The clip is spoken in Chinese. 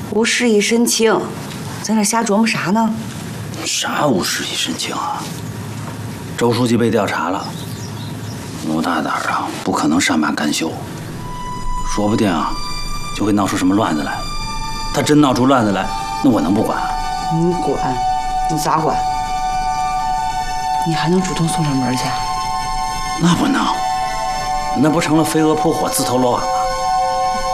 无事一身轻，在那瞎琢磨啥呢？ 啥无事一身轻啊？周书记被调查了，吴大胆啊，不可能善罢甘休，说不定啊，就会闹出什么乱子来。他真闹出乱子来，那我能不管啊？ 你管？你咋管？你还能主动送上门去？ 那不能，那不成了飞蛾扑火，自投罗网了？